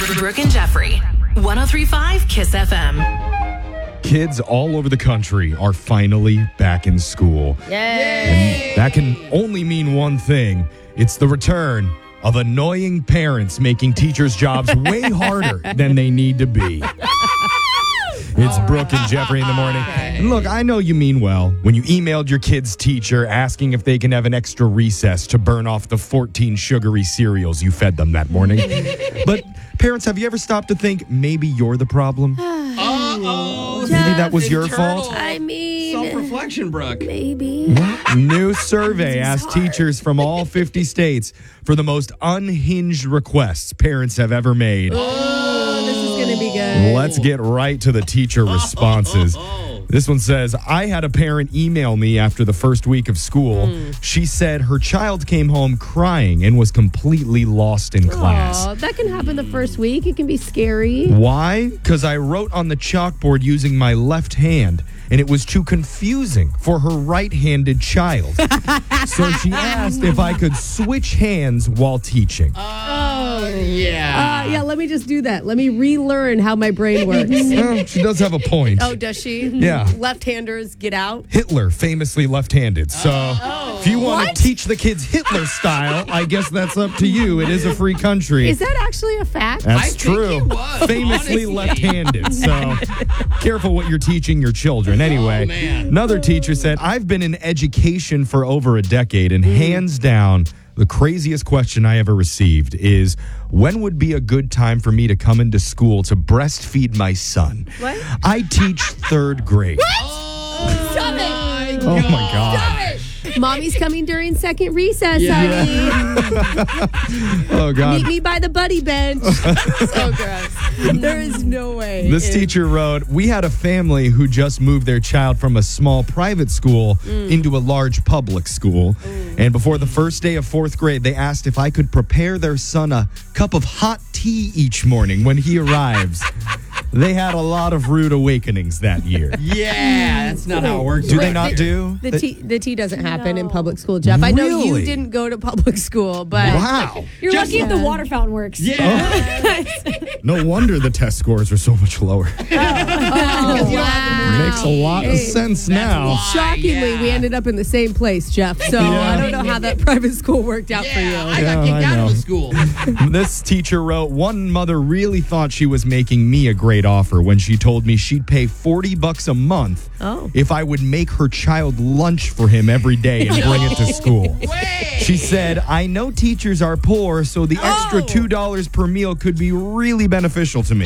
Brooke and Jeffrey, 103.5 Kiss FM. Kids all over the country are finally back in school. Yay! And that can only mean one thing. It's the return of annoying parents making teachers' jobs way harder than they need to be. It's Brooke and Jeffrey in the morning. And look, I know you mean well when you emailed your kid's teacher asking if they can have an extra recess to burn off the 14 sugary cereals you fed them that morning. But parents, have you ever stopped to think maybe you're the problem? Uh-oh. Maybe that was your Internal fault? I mean, self-reflection, Brooke. maybe. New survey asked teachers from all 50 states for the most unhinged requests parents have ever made. Oh, this is going to be good. Let's get right to the teacher responses. This one says, I had a parent email me after the first week of school. She said her child came home crying and was completely lost in class. Oh, that can happen the first week. It can be scary. Why? Because I wrote on the chalkboard using my left hand, and it was too confusing for her right-handed child. So she asked if I could switch hands while teaching. Yeah, let me just do that. Let me relearn how my brain works. Well, she does have a point. Oh, does she? Yeah. Left-handers, get out. Hitler, famously left-handed. So if you want to teach the kids Hitler style, I guess that's up to you. It is a free country. Is that actually a fact? That's I think true. he was, Famously honestly. left-handed. So careful what you're teaching your children. Anyway, man. another teacher said, I've been in education for over a decade, and hands down, the craziest question I ever received is, when would be a good time for me to come into school to breastfeed my son? What? I teach third grade. Stop it! Oh my God. Mommy's coming during second recess, honey. Oh God. Meet me by the buddy bench. So gross. There is no way. This teacher wrote, we had a family who just moved their child from a small private school into a large public school. And before the first day of fourth grade, they asked if I could prepare their son a cup of hot tea each morning when he arrives. They had a lot of rude awakenings that year. Yeah, that's not how it works. Do they not do? The tea doesn't happen in public school, Jeff. I know you Really? didn't go to public school, but Wow. You're Just- lucky if the water fountain works. Yeah. No wonder the test scores are so much lower. wow. Makes a lot of sense now. why. Shockingly, Yeah. we ended up in the same place, Jeff. So I don't know how that private school worked out for Yeah, you. I got Yeah, kicked I out know. of the school. This teacher wrote, one mother really thought she was making me a great offer when she told me she'd pay $40 a month if I would make her child lunch for him every day and bring it to school. Wait. She said, I know teachers are poor, so the extra $2 per meal could be really beneficial to me.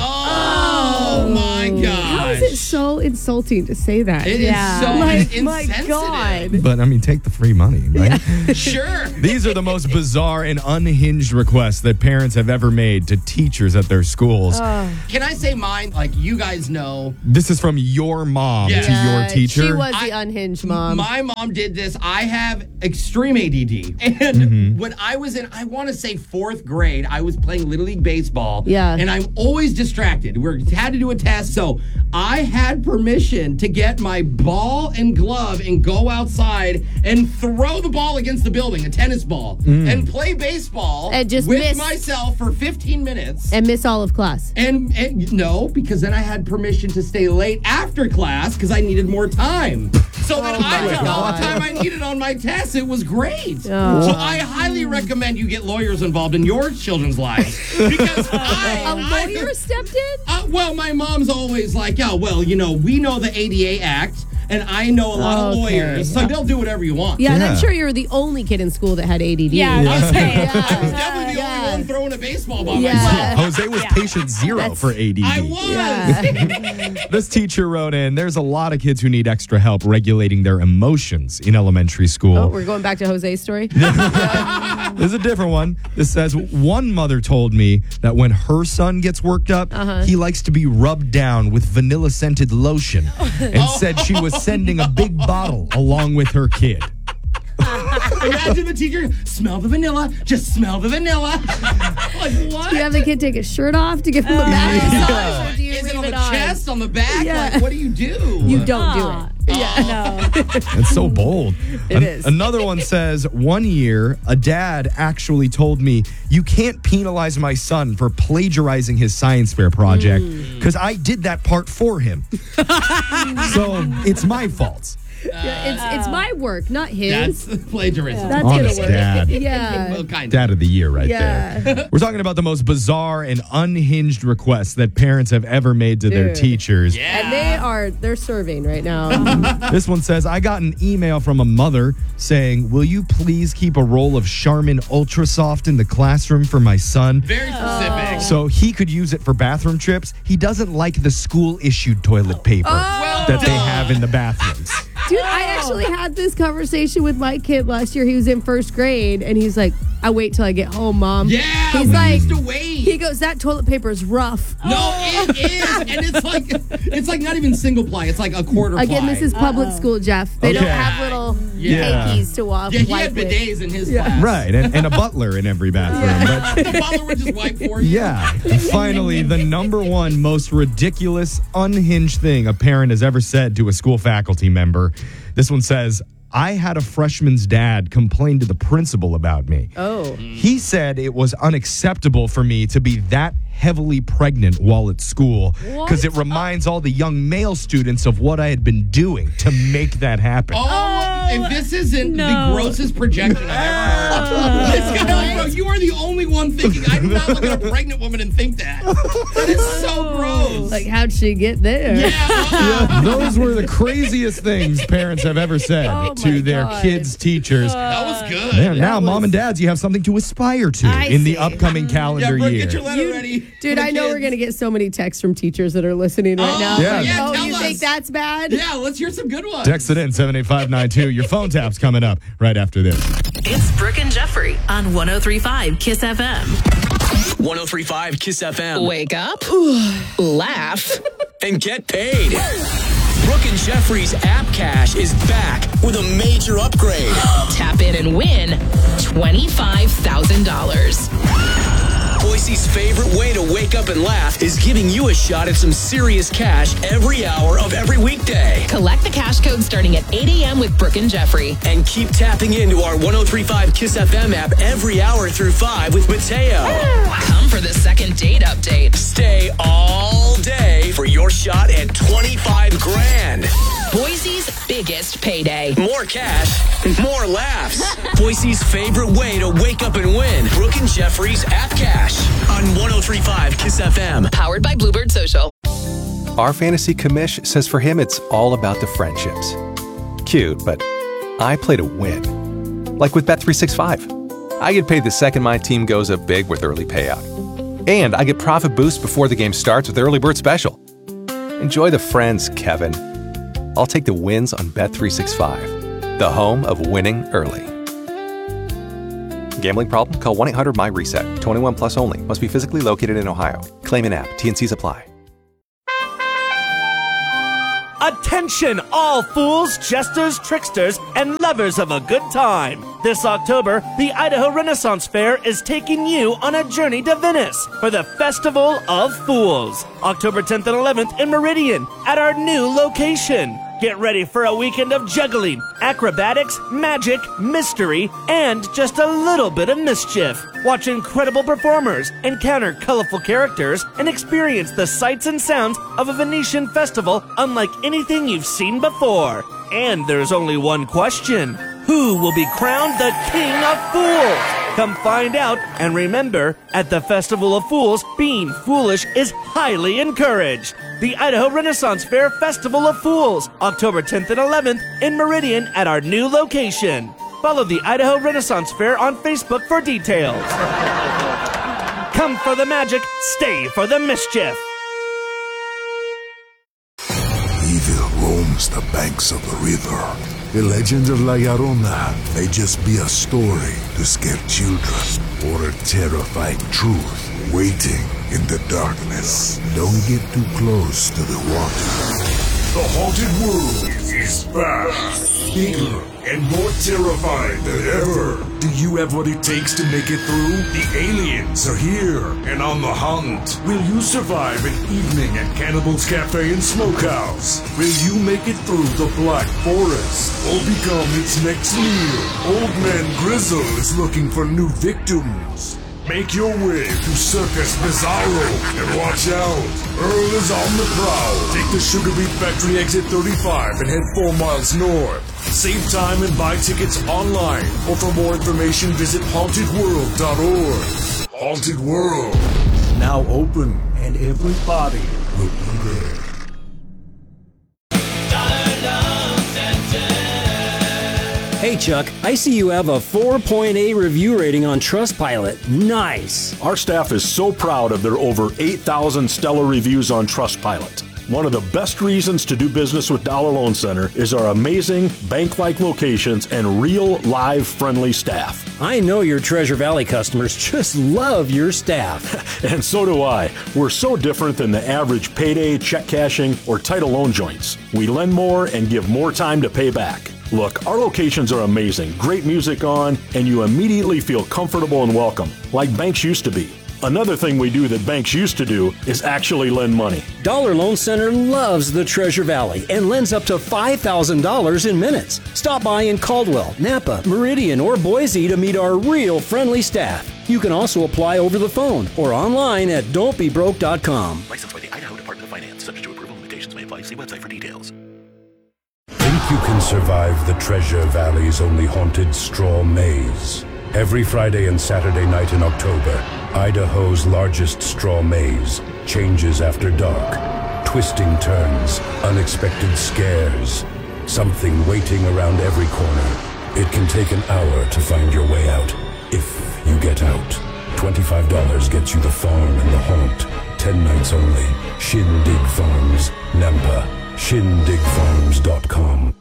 Oh my How is gosh. it so insulting to say that? It is so Like, my insensitive. God. But, I mean, take the free money, right? Sure. These are the most bizarre and unhinged requests that parents have ever made to teachers at their schools. Can I say mine? Like, you guys know, This is from your mom Yeah. to your teacher. She was the unhinged mom. my mom did this. I have extreme ADD. And when I was in, I want to say fourth grade, I was playing Little League Baseball. Yeah. And I'm always distracted. We had to do a test. So I had permission to get my ball and glove and go outside and throw the ball against the building, a tennis ball, and play baseball And just with miss. myself for 15 minutes. and miss all of class. And no, because then I had permission to stay late after class because I needed more time. So then I took all the time I needed on my tests. It was great. So I highly recommend you get lawyers involved in your children's lives because A lawyer stepped in? well, my mom's always like, oh, well, you know, we know the ADA Act. And I know a lot of Okay. lawyers, so they'll do whatever you want. Yeah, and I'm Yeah. sure you're the only kid in school that had ADD. Yeah, I was saying. I was definitely the only one throwing a baseball by Yeah. myself. Jose was patient zero for ADD. I was. This teacher wrote in, there's a lot of kids who need extra help regulating their emotions in elementary school. Oh, we're going back to Jose's story? There's a different one. This says, one mother told me that when her son gets worked up, he likes to be rubbed down with vanilla-scented lotion and said she was sending a big bottle along with her kid. Imagine the teacher, smell the vanilla, just smell the vanilla. Like, what? Do you have the kid take his shirt off to give him a back massage? Or do you Is it leave on it the chest, on the back? Yeah. Like, what do you do? You don't do it. Yeah, no. That's so bold. It is. Another one says, one year, a dad actually told me, you can't penalize my son for plagiarizing his science fair project because I did that part for him. So it's my fault. Yeah, it's my work, not his. That's plagiarism. That's Honest gonna work. dad. Yeah. Well, kind of. Dad of the year right Yeah. there. We're talking about the most bizarre and unhinged requests that parents have ever made to their Dude. teachers. Yeah. And they're serving right now. This one says, I got an email from a mother saying, will you please keep a roll of Charmin Ultra Soft in the classroom for my son? Very specific. So he could use it for bathroom trips. He doesn't like the school-issued toilet paper that they have in the bathrooms. Dude, I actually had this conversation with my kid last year. He was in first grade, and he's like, I wait till I get home, Mom. Yeah, He's we like, used to wait. He goes, that toilet paper is rough. No, it is. And it's like not even single ply. It's like a quarter ply. Again, this is public school, Jeff. They don't Okay. have little Yeah. hankies to wipe Yeah, he had with. bidets in his class. Right, and a butler in every bathroom. But The butler would just wipe for you. yeah, and finally, the number one most ridiculous, unhinged thing a parent has ever said to a school faculty member. This one says, I had a freshman's dad complain to the principal about me. Oh. He said it was unacceptable for me to be that heavily pregnant while at school because it reminds all the young male students of what I had been doing to make that happen. Oh, if this isn't the grossest projection I've ever heard. It's gonna be like, bro, you are the only one thinking. I do not look at a pregnant woman and think that. That is so gross. Like, how'd she get there? Yeah. Those were the craziest things parents have ever said Oh to my their God. kids' teachers. That was good. Man, now, mom and dads, you have something to aspire to I in the see. upcoming calendar Brooke, year. get your letter ready. Dude, for the I know we're kids. going to get so many texts from teachers that are listening right now. Yeah. Like, Yeah, oh, tell you us. think that's bad? Yeah, let's hear some good ones. Text it in 78592. Your phone tap's coming up right after this. It's Brooke and Jeffrey on 1035 Kiss FM. 1035 Kiss FM. Wake up, laugh, And get paid. Brooke and Jeffrey's App Cash is back with a major upgrade. tap in and win $25,000. Boise's favorite way to wake up and laugh is giving you a shot at some serious cash every hour of every weekday. Collect the cash code starting at 8 a.m. with Brooke and Jeffrey. And keep tapping into our 1035 Kiss FM app every hour through 5 with Mateo. Come for the second date update. Stay all day for your shot at 25 grand. Boise's biggest payday. More cash, more laughs. Boise's favorite way to wake up and win. Brooke and Jeffrey's App Cash on 1035 Kiss FM. Powered by Bluebird Social. Our fantasy commish says for him it's all about the friendships. Cute, but I play to win. Like with Bet365. I get paid the second my team goes up big with early payout. And I get profit boost before the game starts with Early Bird Special. Enjoy the friends, Kevin. I'll take the wins on Bet365, the home of winning early. Gambling problem? Call 1-800-MY-RESET. 21 plus only. Must be physically located in Ohio. Claim in app. T&Cs apply. Attention, all fools, jesters, tricksters, and lovers of a good time. This October, the Idaho Renaissance Fair is taking you on a journey to Venice for the Festival of Fools. October 10th and 11th in Meridian at our new location. Get ready for a weekend of juggling, acrobatics, magic, mystery, and just a little bit of mischief. Watch incredible performers, encounter colorful characters, and experience the sights and sounds of a Venetian festival unlike anything you've seen before. And there's only one question. Who will be crowned the King of Fools? Come find out, and remember, at the Festival of Fools, being foolish is highly encouraged. The Idaho Renaissance Fair Festival of Fools, October 10th and 11th in Meridian at our new location. Follow the Idaho Renaissance Fair on Facebook for details. Come for the magic, stay for the mischief. Evil roams the banks of the river. The legend of La Llorona may just be a story to scare children or a terrifying truth waiting in the darkness. Don't get too close to the water. The Haunted World is back. Bigger and more terrifying than ever. Do you have what it takes to make it through? The aliens are here and on the hunt. Will you survive an evening at Cannibal's Cafe and Smokehouse? Will you make it through the Black Forest or become its next meal? Old Man Grizzle is looking for new victims. Make your way to Circus Bizarro and watch out. Earl is on the prowl. Take the Sugar Beet Factory exit 35 and head 4 miles north. Save time and buy tickets online. Or for more information, visit hauntedworld.org. Haunted World. Now open and everybody will be there. Hey Chuck, I see you have a 4.8 review rating on Trustpilot. Nice. Our staff is so proud of their over 8,000 stellar reviews on Trustpilot. One of the best reasons to do business with Dollar Loan Center is our amazing bank-like locations and real, live, friendly staff. I know your Treasure Valley customers just love your staff. And so do I. We're so different than the average payday, check cashing, or title loan joints. We lend more and give more time to pay back. Look, our locations are amazing, great music on, and you immediately feel comfortable and welcome, like banks used to be. Another thing we do that banks used to do is actually lend money. Dollar Loan Center loves the Treasure Valley and lends up to $5,000 in minutes. Stop by in Caldwell, Napa, Meridian, or Boise to meet our real friendly staff. You can also apply over the phone or online at don'tbebroke.com. Licensed by the Idaho Department of Finance. Subject to approval. Limitations may apply. See website for details. Think you can survive the Treasure Valley's only haunted straw maze? Every Friday and Saturday night in October, Idaho's largest straw maze changes after dark. Twisting turns, unexpected scares, something waiting around every corner. It can take an hour to find your way out, if you get out. $25 gets you the farm and the haunt. 10 nights only. Shindig Farms, Nampa. ShindigFarms.com.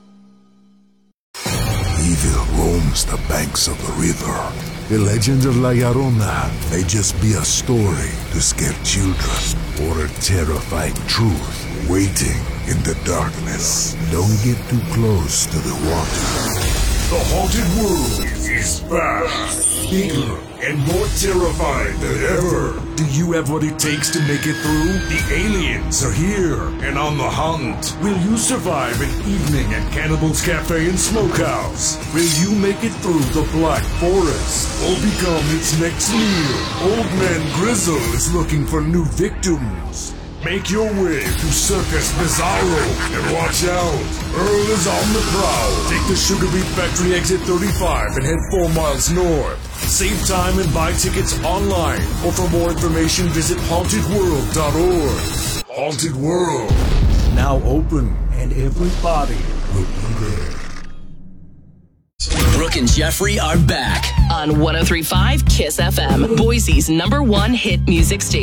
Evil roams the banks of the river. The legend of La Llorona may just be a story to scare children, or a terrifying truth waiting in the darkness. Don't get too close to the water. The Haunted World is back. Bigger and more terrifying than ever. Do you have what it takes to make it through? The aliens are here and on the hunt. Will you survive an evening at Cannibal's Cafe and Smokehouse? Will you make it through the Black Forest or become its next meal? Old Man Grizzle is looking for new victims. Make your way to Circus Bizarro and watch out. Earl is on the prowl. Take the Sugar Beet Factory exit 35 and head 4 miles north. Save time and buy tickets online. Or for more information, visit hauntedworld.org. Haunted World. Now open and everybody will be there. Brooke and Jeffrey are back on 103.5 KISS FM, Boise's #1 hit music station.